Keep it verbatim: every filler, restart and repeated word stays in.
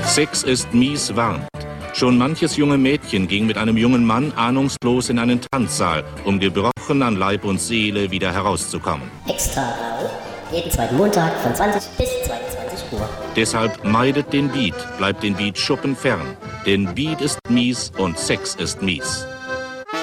Sex ist mies warnt. Schon manches junge Mädchen ging mit einem jungen Mann ahnungslos in einen Tanzsaal, um gebrochen an Leib und Seele wieder herauszukommen. Extra Rau, jeden zweiten Montag von zwanzig bis zweiundzwanzig Uhr. Deshalb meidet den Beat, bleibt den Beat-Schuppen fern. Denn Beat ist mies und Sex ist mies.